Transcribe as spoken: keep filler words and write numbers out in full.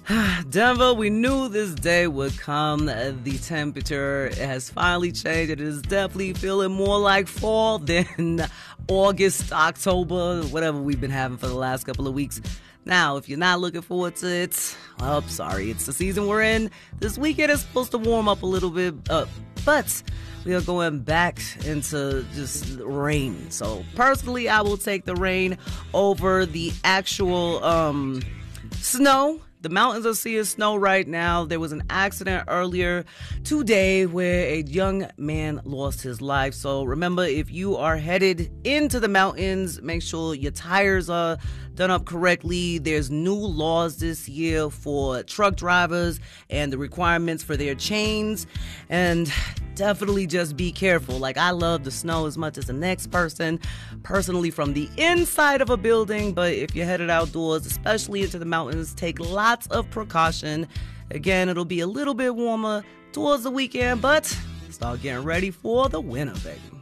Denver, we knew this day would come. The temperature has finally changed. It is definitely feeling more like fall than August, October, whatever we've been having for the last couple of weeks. Now, if you're not looking forward to it, well, I'm sorry. It's the season we're in. This weekend is supposed to warm up a little bit, uh, but we are going back into just rain. So personally, I will take the rain over the actual um, snow. The mountains are seeing snow right now. There was an accident earlier today where a young man lost his life. So remember, if you are headed into the mountains, make sure your tires are done up correctly. There's new laws this year for truck drivers and the requirements for their chains. And definitely just be careful. Like, I love the snow as much as the next person, personally from the inside of a building. But if you're headed outdoors, especially into the mountains, take lots of precaution. Again, it'll be a little bit warmer towards the weekend, but start getting ready for the winter, baby.